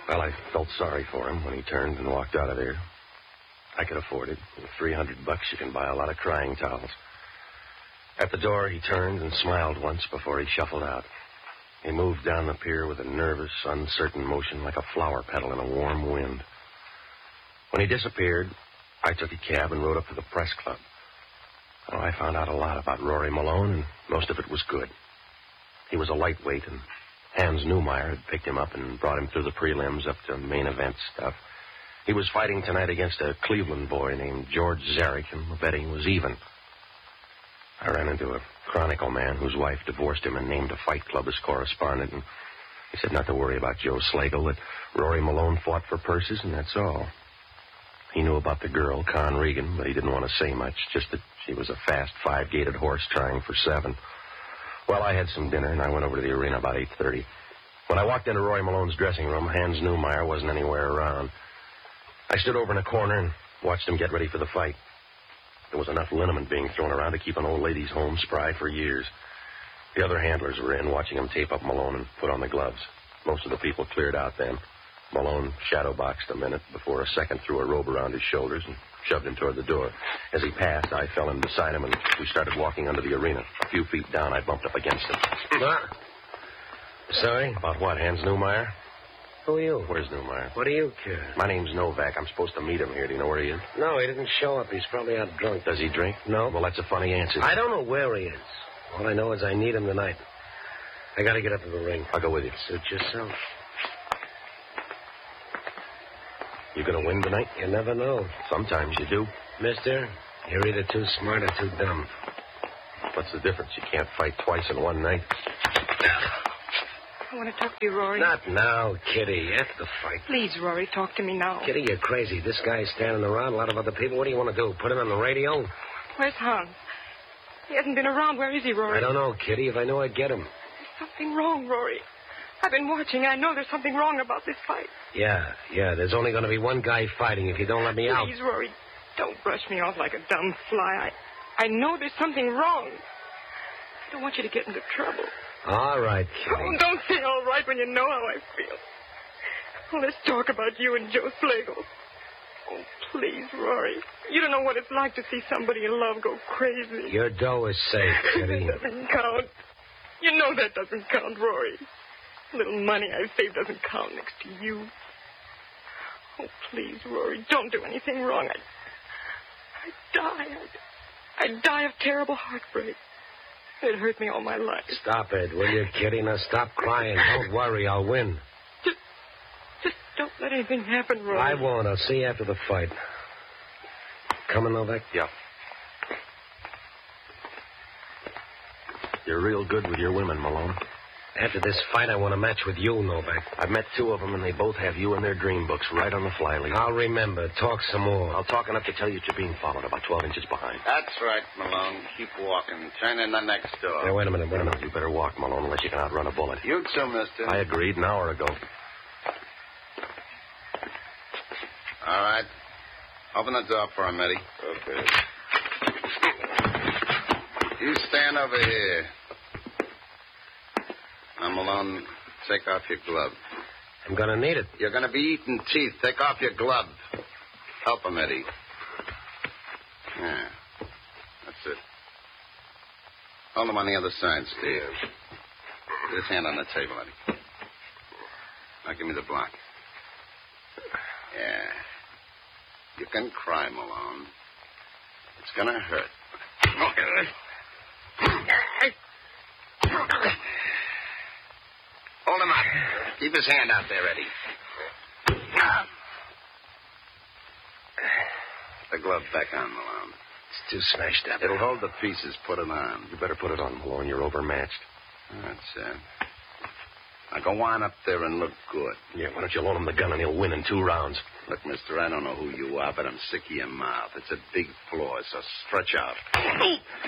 Well, I felt sorry for him when he turned and walked out of there. I could afford it. With $300, you can buy a lot of crying towels. At the door, he turned and smiled once before he shuffled out. He moved down the pier with a nervous, uncertain motion like a flower petal in a warm wind. When he disappeared, I took a cab and rode up to the press club. Oh, I found out a lot about Rory Malone, and most of it was good. He was a lightweight, and Hans Newmeyer had picked him up and brought him through the prelims up to main event stuff. He was fighting tonight against a Cleveland boy named George Zarek, and the betting was even. I ran into a Chronicle man whose wife divorced him and named a fight club as correspondent, and he said not to worry about Joe Slagle, that Rory Malone fought for purses, and that's all. He knew about the girl, Con Regan, but he didn't want to say much, just that she was a fast, 5-gated horse trying for 7. Well, I had some dinner, and I went over to the arena about 8:30. When I walked into Rory Malone's dressing room, Hans Newmeyer wasn't anywhere around. I stood over in a corner and watched him get ready for the fight. There was enough liniment being thrown around to keep an old lady's home spry for years. The other handlers were in, watching him tape up Malone and put on the gloves. Most of the people cleared out then. Malone shadowboxed a minute before a second threw a robe around his shoulders and shoved him toward the door. As he passed, I fell in beside him, and we started walking under the arena. A few feet down, I bumped up against him. Sorry? About what, Hans Newmeyer? Who are you? Where's Newmeyer? What do you care? My name's Novak. I'm supposed to meet him here. Do you know where he is? No, he didn't show up. He's probably out drunk. Does he drink? No. Well, that's a funny answer. I don't know where he is. All I know is I need him tonight. I got to get up to the ring. I'll go with you. Suit yourself. You gonna win tonight? You never know. Sometimes you do. Mister, you're either too smart or too dumb. What's the difference? You can't fight twice in one night. I want to talk to you, Rory. Not now, Kitty. After the fight. Please, Rory, talk to me now. Kitty, you're crazy. This guy's standing around, a lot of other people. What do you want to do? Put him on the radio? Where's Hans? He hasn't been around. Where is he, Rory? I don't know, Kitty. If I knew, I'd get him. There's something wrong, Rory. I've been watching. I know there's something wrong about this fight. Yeah. There's only going to be one guy fighting if you don't let me out. Please, Rory, don't brush me off like a dumb fly. I know there's something wrong. I don't want you to get into trouble. All right, Kitty. Oh, don't say all right when you know how I feel. Oh, let's talk about you and Joe Slagle. Oh, please, Rory. You don't know what it's like to see somebody you love go crazy. Your dough is safe, Kitty. That doesn't count. You know that doesn't count, Rory. The little money I've saved doesn't count next to you. Oh, please, Rory, don't do anything wrong. I'd die of terrible heartbreak. It hurt me all my life. Stop it, will you, Kitty? Now stop crying. Don't worry, I'll win. Just don't let anything happen, Rory. I won't. I'll see you after the fight. Coming, Novak? Yeah. You're real good with your women, Malone. After this fight, I want a match with you, Novak. I've met 2 of them, and they both have you in their dream books right on the fly leaf. I'll remember. Talk some more. I'll talk enough to tell you you're being followed about 12 inches behind. That's right, Malone. Keep walking. Turn in the next door. Hey, wait a minute. You better walk, Malone, unless you can outrun a bullet. You too, mister. I agreed an hour ago. All right. Open the door for him, Eddie. Okay. You stand over here. Now, Malone, take off your glove. I'm going to need it. You're going to be eating teeth. Take off your glove. Help him, Eddie. Yeah. That's it. Hold him on the other side, Steve. Put his hand on the table, Eddie. Now, give me the block. Yeah. You can cry, Malone. It's going to hurt. Hold him up. Keep his hand out there, Eddie. The glove back on, Malone. It's too smashed up. It'll hold the pieces. Put it on. You better put it on, Malone. You're overmatched. That's it. Now go on up there and look good. Yeah, why don't you loan him the gun and he'll win in 2 rounds? Look, mister, I don't know who you are, but I'm sick of your mouth. It's a big floor, so stretch out.